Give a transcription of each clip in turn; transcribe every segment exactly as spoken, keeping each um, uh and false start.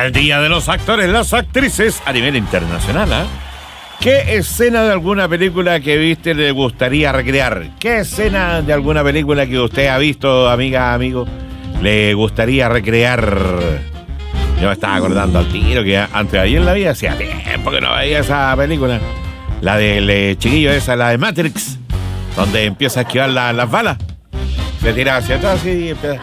El Día de los Actores, las actrices a nivel internacional, ¿eh? ¿Qué escena de alguna película que viste le gustaría recrear? ¿Qué escena de alguna película que usted ha visto, amiga, amigo, le gustaría recrear? Yo me estaba acordando al tiro que antes de ayer la vi, hacía tiempo que no veía esa película. La del eh, chiquillo esa, la de Matrix, donde empieza a esquivar la, las balas. Se tira hacia atrás y empieza...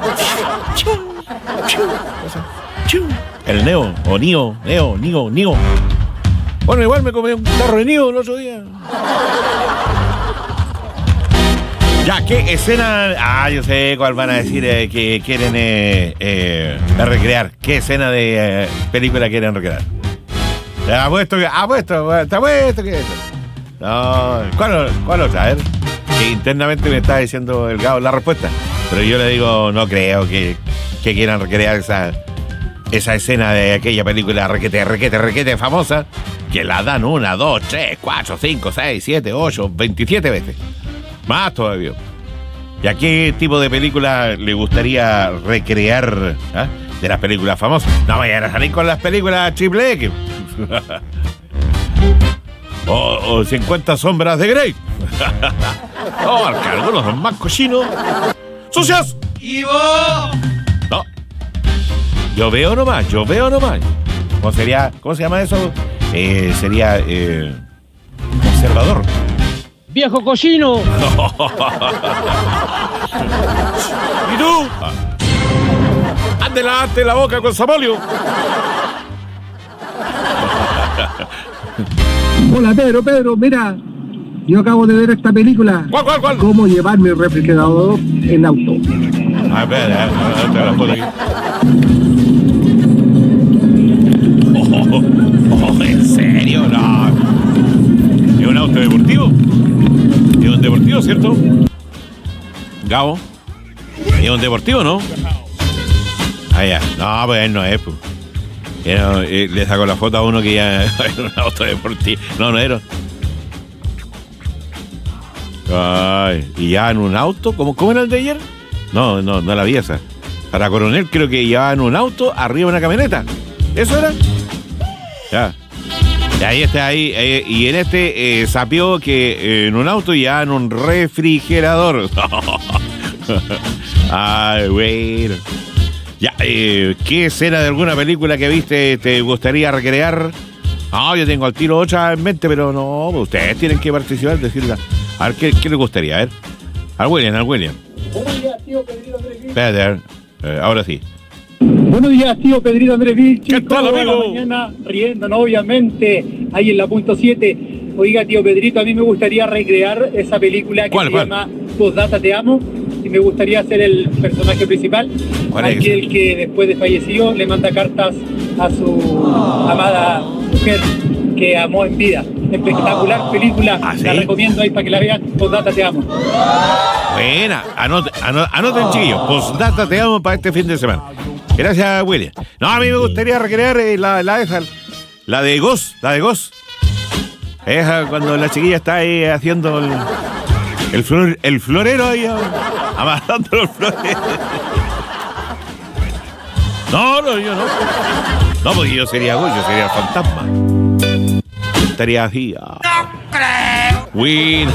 El Neo, o Neo, Neo, Neo, Neo. Bueno, igual me comí un tarro de Neo el otro día. Ya, ¿qué escena? Ah, yo sé cuál van a decir eh, que quieren eh, eh, recrear. ¿Qué escena de eh, película quieren recrear? Apuesto que, apuesto, está puesto que eso. No, ¿cuál, cuál otra? A ver, que internamente me está diciendo el Gabo la respuesta. Pero yo le digo, no creo que, que quieran recrear esa, esa escena de aquella película requete, requete, requete famosa, que la dan una, dos, tres, cuatro, cinco, seis, siete, ocho, veintisiete veces. Más todavía. ¿Y a qué tipo de película le gustaría recrear? ¿Eh? De las películas famosas. No vayan a salir con las películas triple X. o, o cincuenta sombras de Grey. No, que algunos son más cochinos. ¡Sucios! ¡Y vos! No. Yo veo nomás, yo veo nomás. ¿Cómo sería? ¿Cómo se llama eso? Eh, sería eh, conservador. ¡Viejo cochino! ¿Y tú? ¡Ande lavate la boca con Sapolio! Hola Pedro, Pedro, mira, yo acabo de ver esta película. ¿Cuál, cuál, cuál? ¿Cómo llevar mi refrigerador en auto? A ver, a ver, a ver, la foto aquí. Oh, oh, ¿en serio? No. ¿Es un auto deportivo? ¿Es un deportivo, cierto? Gabo. ¿Es un deportivo, no? Ah, ya. No, pues no es, pues. Era, eh, le sacó la foto a uno que ya era un auto deportivo. No, no era. Ay, ¿y ya en un auto? ¿Cómo, cómo era el de ayer? No, no, no la vi esa. Para Coronel creo que llevaban un auto arriba de una camioneta. ¿Eso era? Ya. Y ahí está, ahí, ahí y en este eh, sapió que eh, en un auto llevaban un refrigerador. Ay, bueno. Ya, eh, ¿qué escena de alguna película que viste te gustaría recrear? Ah, yo tengo al tiro otra en mente, pero no, ustedes tienen que participar, decirla. A ver, ¿qué, qué les gustaría? A ver. Al William, al William. Buenos días, tío Pedrito Andrés Vilch. Espérate, a ver. Eh, ahora sí. Buenos días, tío Pedrito Andrés Vilch. ¿Qué tal, amigo? Toda la mañana riéndonos, obviamente, ahí en la punto siete. Oiga, tío Pedrito, a mí me gustaría recrear esa película que ¿Cuál, se cuál? llama Postdata Te Amo. Y me gustaría ser el personaje principal, ¿Cuál es aquel que después de fallecido le manda cartas a su amada mujer que amó en vida. Espectacular película, ¿Ah, sí? La recomiendo ahí para que la vean. Postdata Te Amo. Buena. Anoten, anoten, anoten chiquillos. Postdata Te Amo para este fin de semana. Gracias, William. No, a mí me gustaría recrear eh, la, la esa, la de Ghost, la de Ghost. Esa cuando la chiquilla está ahí haciendo el, el, flor, el florero ahí, amarrando los flores. No, no, yo no. No, porque yo sería Ghost, yo sería el fantasma. Yo estaría así. Ah. ¡No creo! Win.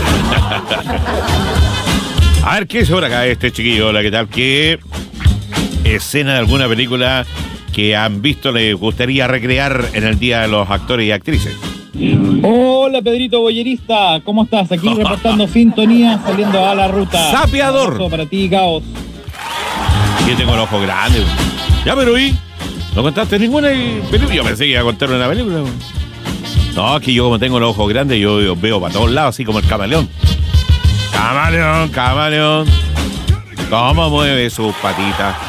A ver, ¿qué es ahora acá este chiquillo? Hola, ¿qué tal? ¿Qué escena de alguna película que han visto les gustaría recrear en el Día de los Actores y Actrices? Hola Pedrito Boyerista, ¿cómo estás? Aquí reportando sintonía, saliendo a la ruta. ¡Sapeador! Un abrazo para ti, Caos. Yo tengo los ojos grandes. Ya, pero ¿y? ¿No contaste ninguna película? Yo pensé que iba a contar una película. No, es que yo como tengo los ojos grandes, yo, yo veo para todos lados, así como el camaleón. Camaleón, camaleón. ¿Cómo mueve sus patitas?